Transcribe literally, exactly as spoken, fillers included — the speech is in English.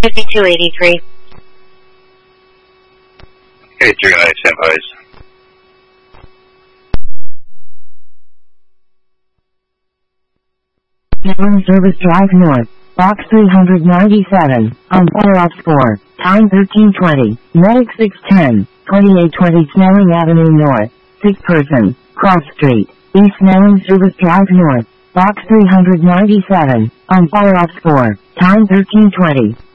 fifty-two eighty-three. Okay, three nine, stand by. Snelling Service Drive North, Box three ninety-seven, on four four, time thirteen twenty, Medic six ten, twenty-eight twenty Snelling Avenue North, six person, Cross Street, East Snelling Service Drive North, Box three ninety-seven, on four four, time thirteen twenty.